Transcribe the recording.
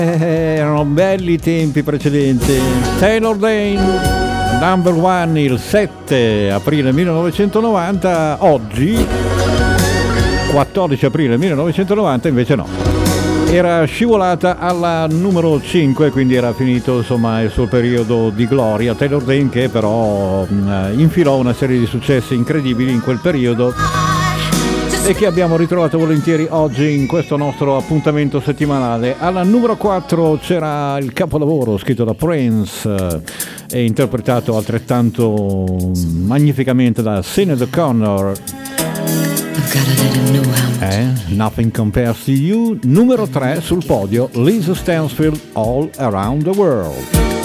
Erano belli i tempi precedenti. Taylor Dayne, number one, il 7 aprile 1990. Oggi 14 aprile 1990 invece no, era scivolata alla numero 5, quindi era finito insomma il suo periodo di gloria. Taylor Dayne, che però infilò una serie di successi incredibili in quel periodo e che abbiamo ritrovato volentieri oggi in questo nostro appuntamento settimanale. Alla numero 4 c'era il capolavoro scritto da Prince e interpretato altrettanto magnificamente da Sinéad O'Connor, Nothing Compares to You. Numero 3 sul podio, Lisa Stansfield, All Around the World.